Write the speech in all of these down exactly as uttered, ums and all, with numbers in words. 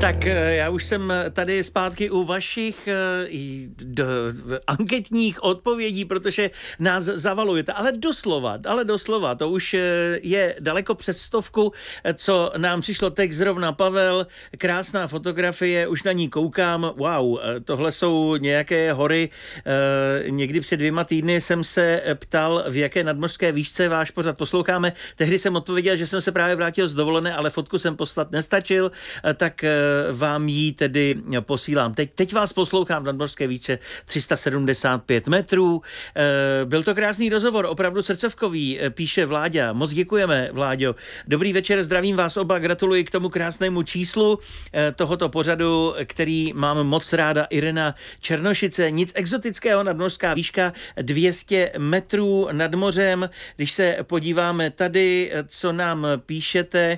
Tak já už jsem tady zpátky u vašich do, anketních odpovědí, protože nás zavalujete, ale doslova, ale doslova, to už je daleko přes stovku, co nám přišlo text zrovna Pavel, krásná fotografie, už na ní koukám, wow, tohle jsou nějaké hory, někdy před dvěma týdny jsem se ptal, v jaké nadmořské výšce váš pořad posloucháme, tehdy jsem odpověděl, že jsem se právě vrátil z dovolené, ale fotku jsem poslat nestačil, tak vám ji tedy posílám. Teď, teď vás poslouchám v nadmořské výšce tři sta sedmdesát pět metrů. Byl to krásný rozhovor, opravdu srdcovkový, píše Vláďa. Moc děkujeme, Vláďo. Dobrý večer, zdravím vás oba, gratuluji k tomu krásnému číslu tohoto pořadu, který mám moc ráda. Irena Černošice, nic exotického, nadmořská výška dvě stě metrů nad mořem. Když se podíváme tady, co nám píšete,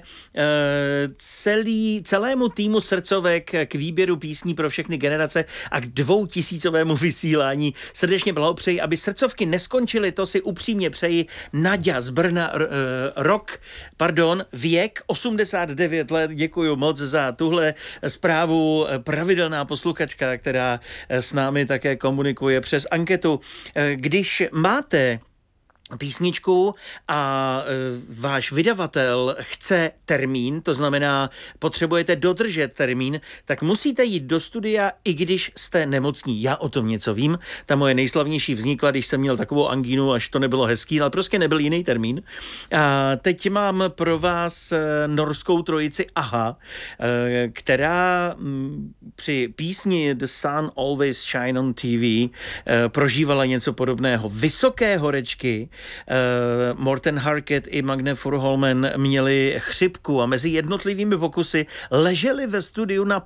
celý, celému týmu srdcovek k výběru písní pro všechny generace a k dvoutisícovému vysílání srdečně blahopřeji, aby srdcovky neskončily, to si upřímně přeji. Naďa z Brna, r, rok, pardon, věk osmdesát devět let, děkuji moc za tuhle zprávu, pravidelná posluchačka, která s námi také komunikuje přes anketu. Když máte písničku a e, váš vydavatel chce termín, to znamená, potřebujete dodržet termín, tak musíte jít do studia, i když jste nemocní. Já o tom něco vím. Ta moje nejslavnější vznikla, když jsem měl takovou angínu, až to nebylo hezký, ale prostě nebyl jiný termín. A teď mám pro vás e, norskou trojici Aha, e, která m, při písni The Sun Always Shine on T V e, prožívala něco podobného. Vysoké horečky, Uh, Morten Harket i Magne Furuholmen měli chřipku a mezi jednotlivými pokusy leželi ve studiu na